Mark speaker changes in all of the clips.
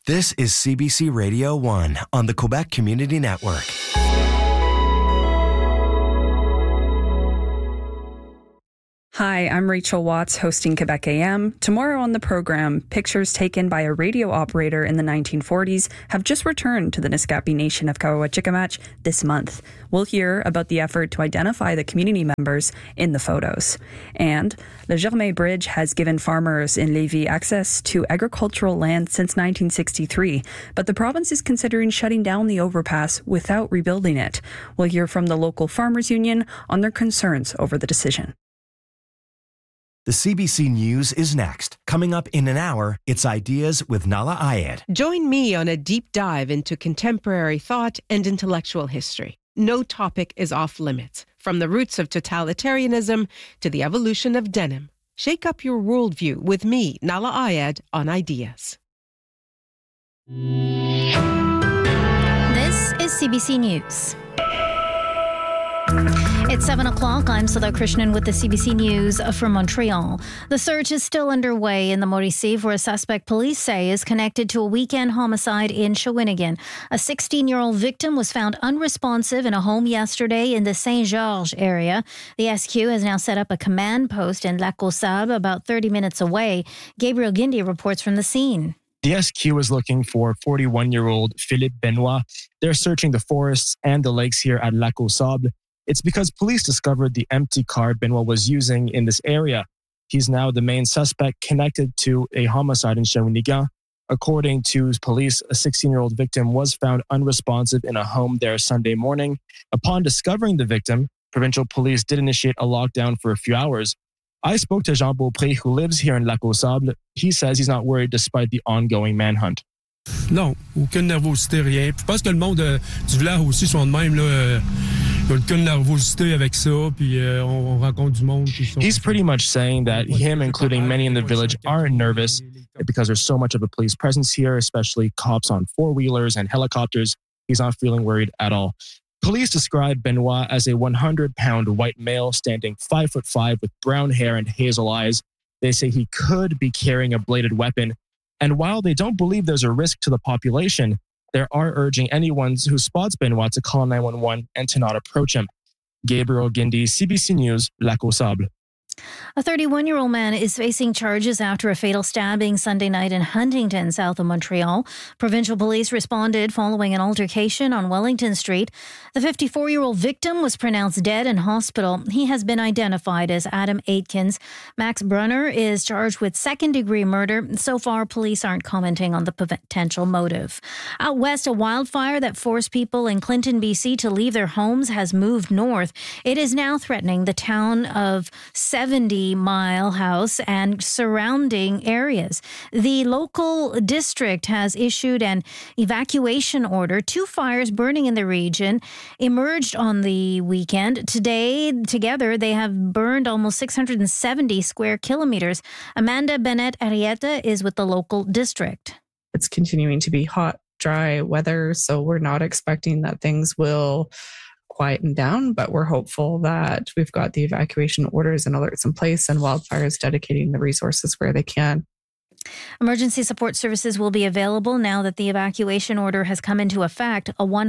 Speaker 1: This is CBC Radio 1 on the Quebec Community Network.
Speaker 2: Hi, I'm Rachel Watts, hosting Quebec AM. Tomorrow on the program, pictures taken by a radio operator in the 1940s have just returned to the Niskapi Nation of Kawachikamac this month. We'll hear about the effort to identify the community members in the photos. And the Germain Bridge has given farmers in Lévis access to agricultural land since 1963, but the province is considering shutting down the overpass without rebuilding it. We'll hear from the local farmers union on their concerns over the decision.
Speaker 1: The CBC News is next. Coming up in an hour, it's Ideas with Nala Ayed.
Speaker 3: Join me on a deep dive into contemporary thought and intellectual history. No topic is off limits, from the roots of totalitarianism to the evolution of denim. Shake up your worldview with me, Nala Ayed, on Ideas.
Speaker 4: This is CBC News. It's 7 o'clock. I'm Sudha Krishnan with the CBC News from Montreal. The search is still underway in the Mauricie for a suspect police say is connected to a weekend homicide in Shawinigan. A 16-year-old victim was found unresponsive in a home yesterday in the Saint-Georges area. The SQ has now set up a command post in Lac aux Sables, about 30 minutes away. Gabriel Guindy reports from the scene.
Speaker 5: The SQ is looking for 41-year-old Philippe Benoit. They're searching the forests and the lakes here at Lac aux Sables. It's because police discovered the empty car Benoit was using in this area. He's now the main suspect connected to a homicide in Shawinigan. According to police, a 16-year-old victim was found unresponsive in a home there Sunday morning. Upon discovering the victim, provincial police did initiate a lockdown for a few hours. I spoke to Jean Beaupré, who lives here in Lac aux Sables. He says he's not worried despite the ongoing manhunt.
Speaker 6: Non, aucune nervosité, rien. Puis je pense que le monde du village aussi sont de même, là. Il y a aucune nervosité avec ça, puis on rencontre du monde.
Speaker 5: He's pretty much saying that him, including many in the village, aren't nervous because there's so much of a police presence here, especially cops on four-wheelers and helicopters. He's not feeling worried at all. Police describe Benoit as a 100-pound white male standing 5'5" with brown hair and hazel eyes. They say he could be carrying a bladed weapon. And while they don't believe there's a risk to the population, they are urging anyone who spots Benoit to call 911 and to not approach him. Gabriel Guindy, CBC News, Lac aux Sables.
Speaker 4: A 31-year-old man is facing charges after a fatal stabbing Sunday night in Huntington, south of Montreal. Provincial police responded following an altercation on Wellington Street. The 54-year-old victim was pronounced dead in hospital. He has been identified as Adam Aitkins. Max Brunner is charged with second-degree murder. So far, police aren't commenting on the potential motive. Out west, a wildfire that forced people in Clinton, BC to leave their homes has moved north. It is now threatening the town of 70 Mile House and surrounding areas. The local district has issued an evacuation order. 2 fires burning in the region emerged on the weekend. Today, together, they have burned almost 670 square kilometers. Amanda Bennett Arietta is with the local district.
Speaker 7: It's continuing to be hot, dry weather, so we're not expecting that things will quieten down, but we're hopeful that we've got the evacuation orders and alerts in place and wildfires dedicating the resources where they can.
Speaker 4: Emergency support services will be available now that the evacuation order has come into effect.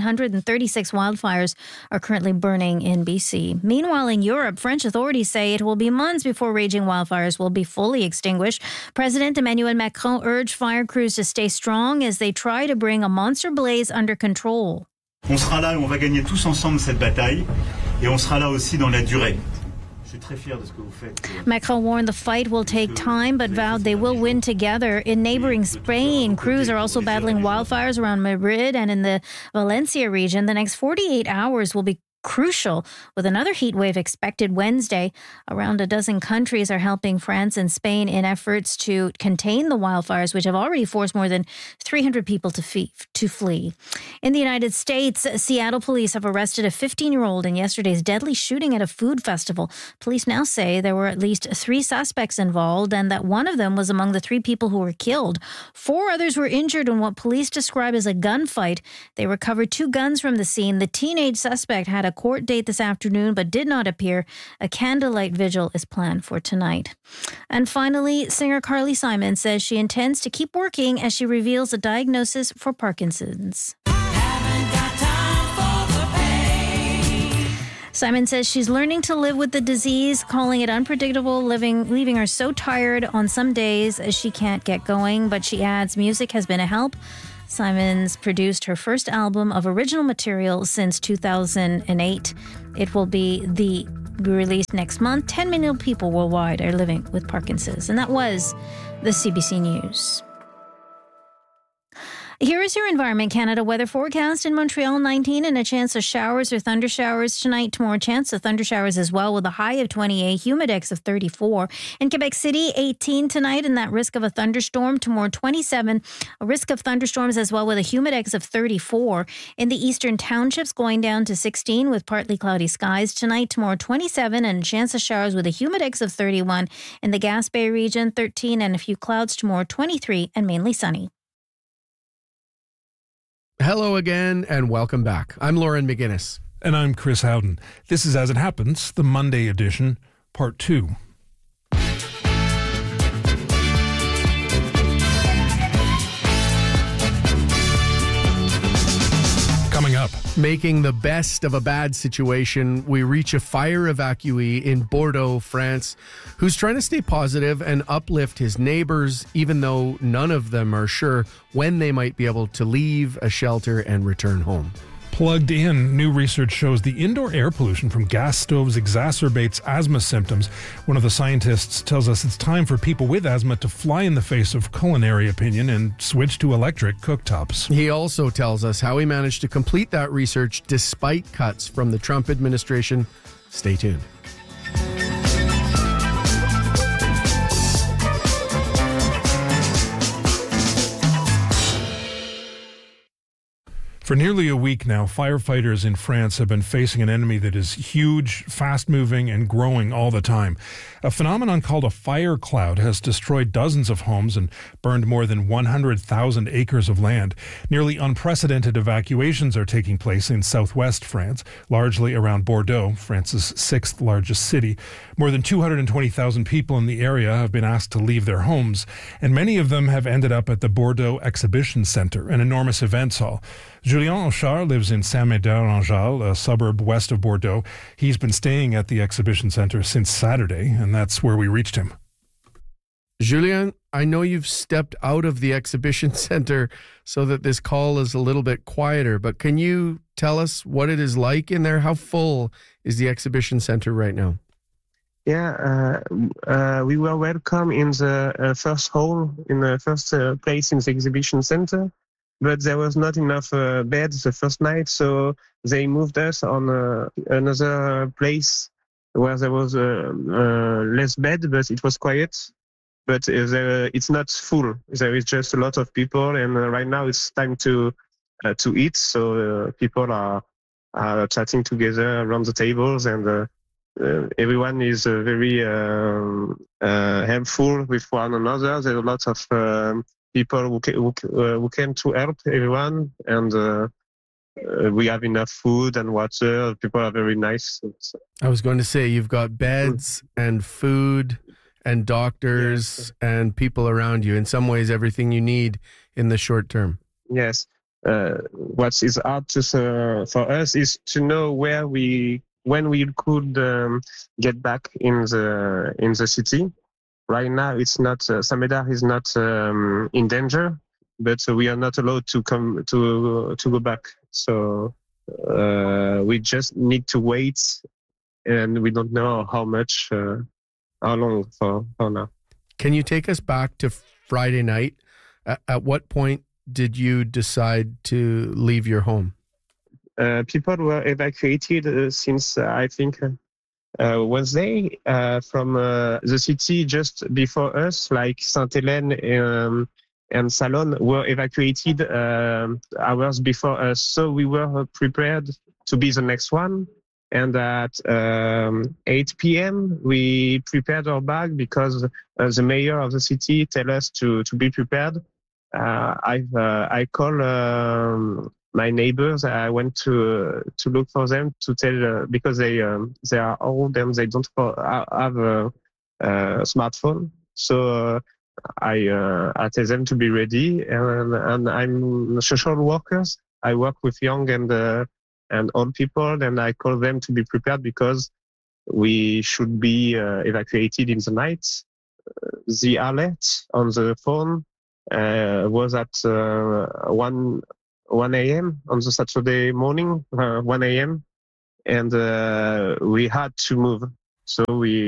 Speaker 4: 136 wildfires are currently burning in BC. Meanwhile, in Europe, French authorities say it will be months before raging wildfires will be fully extinguished. President Emmanuel Macron urged fire crews to stay strong as they try to bring a monster blaze under control.
Speaker 8: On sera là et on va gagner tous ensemble cette bataille et on sera là aussi dans la durée. Je suis très fier de ce que vous faites.
Speaker 4: Macron warned the fight will take time but vowed they will win together. In neighboring Spain, crews are also battling wildfires around Madrid and in the Valencia region. The next 48 hours will be crucial, with another heat wave expected Wednesday. Around a dozen countries are helping France and Spain in efforts to contain the wildfires, which have already forced more than 300 people to flee. In the United States, Seattle police have arrested a 15-year-old in yesterday's deadly shooting at a food festival. Police now say there were at least 3 suspects involved and that one of them was among the 3 people who were killed. 4 others were injured in what police describe as a gunfight. They recovered 2 guns from the scene. The teenage suspect had a court date this afternoon but did not appear. A candlelight vigil is planned for tonight. And finally, singer Carly Simon says she intends to keep working as she reveals a diagnosis for Parkinson's. Simon says she's learning to live with the disease, calling it unpredictable, leaving her so tired on some days as she can't get going. But she adds music has been a help. Simon's produced her first album of original material since 2008. It will be released next month. 10 million people worldwide are living with Parkinson's. And that was the CBC News. Here is your Environment Canada weather forecast. In Montreal, 19 and a chance of showers or thunder showers tonight. Tomorrow, chance of thunder showers as well with a high of 28, humidex of 34. In Quebec City, 18 tonight and that risk of a thunderstorm. Tomorrow, 27, a risk of thunderstorms as well with a humidex of 34. In the eastern townships, going down to 16 with partly cloudy skies tonight. Tomorrow, 27 and a chance of showers with a humidex of 31. In the Gaspé region, 13 and a few clouds. Tomorrow, 23 and mainly sunny.
Speaker 9: Hello again and welcome back. I'm Lauren McGinnis.
Speaker 10: And I'm Chris Howden. This is As It Happens, the Monday edition, part 2. Coming up.
Speaker 9: Making the best of a bad situation, we reach a fire evacuee in Bordeaux, France, who's trying to stay positive and uplift his neighbors, even though none of them are sure when they might be able to leave a shelter and return home.
Speaker 10: Plugged in, new research shows the indoor air pollution from gas stoves exacerbates asthma symptoms. One of the scientists tells us it's time for people with asthma to fly in the face of culinary opinion and switch to electric cooktops.
Speaker 9: He also tells us how he managed to complete that research despite cuts from the Trump administration. Stay tuned.
Speaker 10: For nearly a week now, firefighters in France have been facing an enemy that is huge, fast-moving, and growing all the time. A phenomenon called a fire cloud has destroyed dozens of homes and burned more than 100,000 acres of land. Nearly unprecedented evacuations are taking place in southwest France, largely around Bordeaux, France's sixth largest city. More than 220,000 people in the area have been asked to leave their homes, and many of them have ended up at the Bordeaux Exhibition Centre, an enormous events hall. Julien Auchard lives in Saint-Médard-en-Jalles, a suburb west of Bordeaux. He's been staying at the exhibition centre since Saturday, and that's where we reached him.
Speaker 9: Julien, I know you've stepped out of the exhibition centre so that this call is a little bit quieter, but can you tell us what it is like in there? How full is the exhibition centre right now?
Speaker 11: Yeah, we were welcome in the first hall, in the first place in the exhibition center, but there was not enough beds the first night, so they moved us on another place where there was less bed, but it was quiet. But it's not full. There is just a lot of people, and right now it's time to eat. So people are chatting together around the tables, and everyone is very helpful with one another. There are lots of people who came to help everyone, and we have enough food and water. People are very nice.
Speaker 9: I was going to say, you've got beds and food and doctors and people around you. In some ways, everything you need in the short term.
Speaker 11: Yes. What is hard for us is to know when we could get back in the city. Right now, it's not Saint-Médard is not in danger, but we are not allowed to come to go back. So we just need to wait, and we don't know how long for now.
Speaker 9: Can you take us back to Friday night? At what point did you decide to leave your home?
Speaker 11: People were evacuated since I think Wednesday from the city just before us, like Sainte-Hélène and Salon were evacuated hours before us. So we were prepared to be the next one. And at 8 p.m., we prepared our bag because the mayor of the city tell us to be prepared. I call my neighbors. I went to look for them to tell because they are old and they don't have a smartphone. So I tell them to be ready, and I'm social workers. I work with young and old people, and I call them to be prepared because we should be evacuated in the night. The alert on the phone was at 1 a.m. on the Saturday morning, 1 a.m. And we had to move. So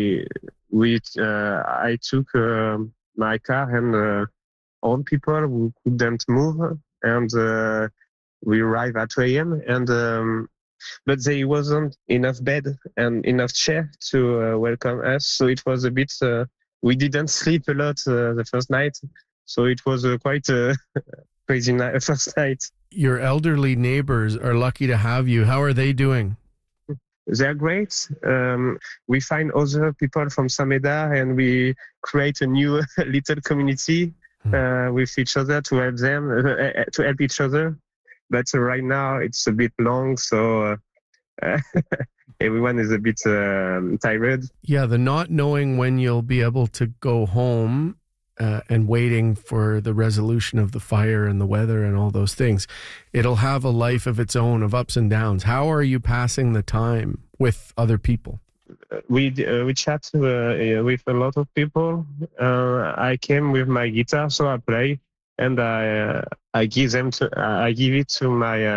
Speaker 11: I took my car and old people who couldn't move, and we arrived at 2 a.m. and but there wasn't enough bed and enough chair to welcome us. So it was a bit. We didn't sleep a lot the first night, so it was quite a crazy first night.
Speaker 9: Your elderly neighbors are lucky to have you. How are they doing?
Speaker 11: They're great. We find other people from Saint-Médard and we create a new little community with each other to help them, to help each other. But right now it's a bit long, so everyone is a bit tired.
Speaker 9: Yeah, the not knowing when you'll be able to go home and waiting for the resolution of the fire and the weather and all those things. It'll have a life of its own, of ups and downs. How are you passing the time with other people?
Speaker 11: We chat with a lot of people. I came with my guitar, so I play, and I give it to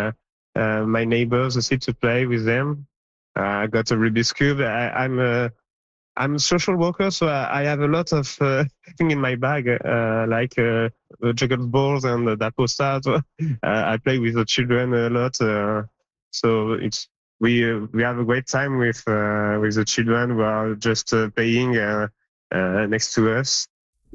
Speaker 11: my neighbors to sit to play with them. I got a Rubik's Cube. I'm a social worker, so I have a lot of things in my bag, like juggle balls and dapostas. I play with the children a lot, so we have a great time with the children who are just playing next to us.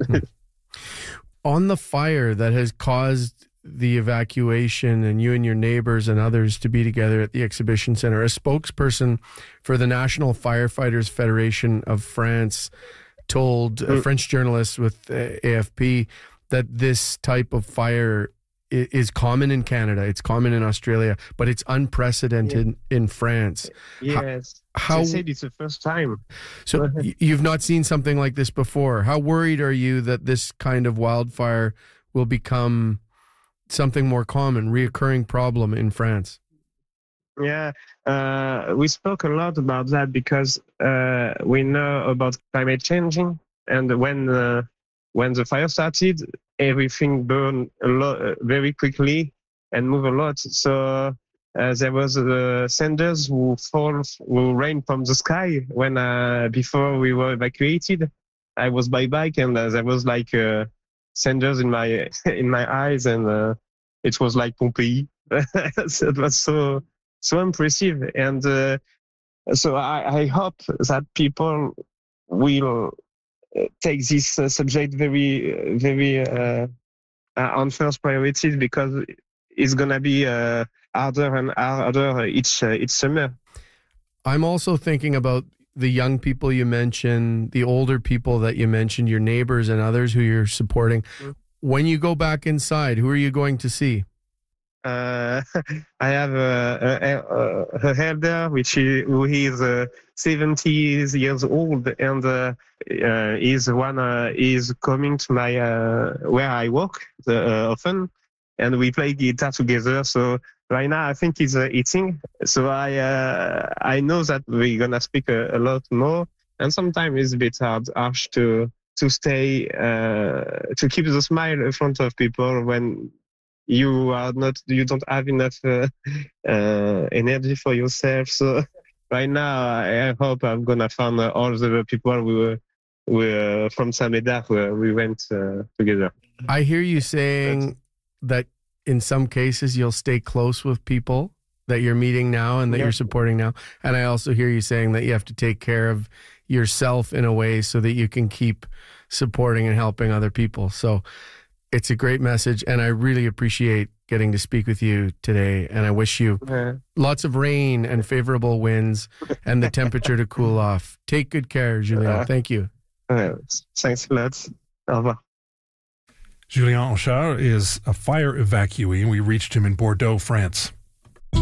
Speaker 9: On the fire that has caused the evacuation and you and your neighbors and others to be together at the exhibition center, a spokesperson for the National Firefighters Federation of France told French journalists with AFP that this type of fire is common in Canada, it's common in Australia, but it's unprecedented in France.
Speaker 11: Yes,
Speaker 9: how
Speaker 11: they said it's the first time.
Speaker 9: So you've not seen something like this before. How worried are you that this kind of wildfire will become something more common, reoccurring problem in France?
Speaker 11: Yeah, we spoke a lot about that because we know about climate changing, and when the fire started, everything burned a lot very quickly and moved a lot. So there was cinders who rain from the sky when before we were evacuated. I was by bike and there was like cinders in my eyes, and it was like Pompeii. So it was so impressive, and so I hope that people will take this subject very, very on first priority, because it's gonna be harder and harder each summer.
Speaker 9: I'm also thinking about the young people you mentioned, the older people that you mentioned, your neighbors and others who you're supporting. When you go back inside, who are you going to see?
Speaker 11: I have a elder, who is 70 years old, and is coming to my where I work often, and we play guitar together. So right now I think he's eating. So I know that we're gonna speak a lot more, and sometimes it's a bit harsh to stay to keep the smile in front of people when you don't have enough energy for yourself. So right now, I hope I'm gonna find all the people who were from Saint-Médard where we went together.
Speaker 9: I hear you saying that in some cases you'll stay close with people that you're meeting now and that you're supporting now. And I also hear you saying that you have to take care of yourself in a way so that you can keep supporting and helping other people. So it's a great message, and I really appreciate getting to speak with you today. And I wish you lots of rain and favorable winds and the temperature to cool off. Take good care, Julien. Thank you.
Speaker 11: Thanks a lot. Au revoir.
Speaker 10: Julien Honchard is a fire evacuee, and we reached him in Bordeaux, France.